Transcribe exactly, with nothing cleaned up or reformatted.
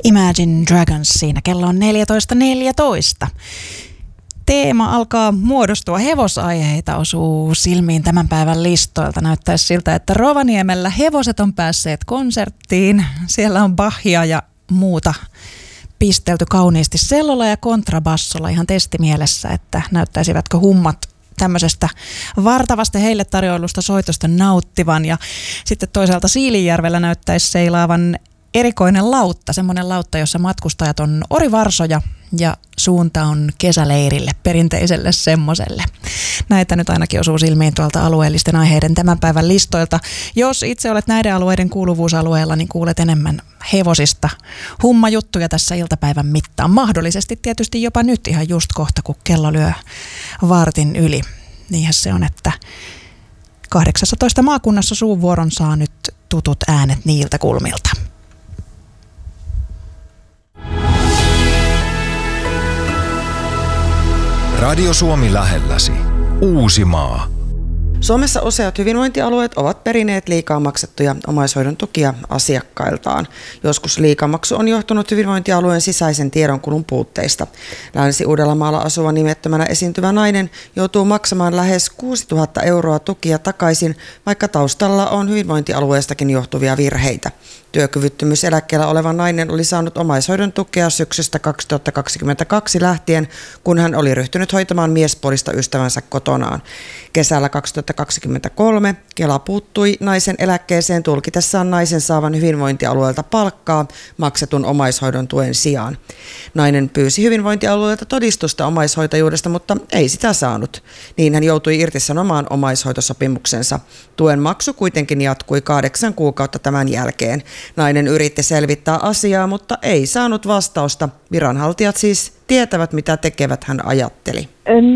Imagine Dragons siinä. Kello on neljätoista neljätoista. Teema alkaa muodostua. Hevosaiheita osuu silmiin tämän päivän listoilta. Näyttäisi siltä, että Rovaniemellä hevoset on päässeet konserttiin. Siellä on Bachia ja muuta pistelty kauniisti sellolla ja kontrabassolla ihan testimielessä, että näyttäisivätkö hummat tämmöisestä vartavasti heille tarjoilusta soitosta nauttivan. Ja sitten toisaalta Siilinjärvellä näyttäisi seilaavan erikoinen lautta, semmoinen lautta, jossa matkustajat on orivarsoja ja suunta on kesäleirille, perinteiselle semmoselle. Näitä nyt ainakin osuu silmiin tuolta alueellisten aiheiden tämän päivän listoilta. Jos itse olet näiden alueiden kuuluvuusalueella, niin kuulet enemmän hevosista hummajuttuja tässä iltapäivän mittaan. Mahdollisesti tietysti jopa nyt ihan just kohta, kun kello lyö vartin yli. Niinhän se on, että kahdeksastatoista maakunnassa suuvuoron saa nyt tutut äänet niiltä kulmilta. Radio Suomi lähelläsi. Uusimaa. Suomessa useat hyvinvointialueet ovat perineet liikaa maksettuja omaishoidon tukia asiakkailtaan. Joskus liikamaksu on johtunut hyvinvointialueen sisäisen tiedonkulun puutteista. Länsi-Uudellamaalla asuva nimettömänä esiintyvä nainen joutuu maksamaan lähes kuusituhatta euroa tukia takaisin, vaikka taustalla on hyvinvointialueestakin johtuvia virheitä. Työkyvyttömyyseläkkeellä oleva nainen oli saanut omaishoidon tukea syksystä kaksituhattakaksikymmentäkaksi lähtien, kun hän oli ryhtynyt hoitamaan miespuolista ystävänsä kotonaan. Kesällä kaksituhattakaksikymmentäkolme Kela puuttui naisen eläkkeeseen tulkitessaan naisen saavan hyvinvointialueelta palkkaa maksetun omaishoidon tuen sijaan. Nainen pyysi hyvinvointialueelta todistusta omaishoitajuudesta, mutta ei sitä saanut. Niin hän joutui irtisanomaan omaishoitosopimuksensa. Tuen maksu kuitenkin jatkui kahdeksan kuukautta tämän jälkeen. Nainen yritti selvittää asiaa, mutta ei saanut vastausta. Viranhaltijat siis tietävät, mitä tekevät, hän ajatteli.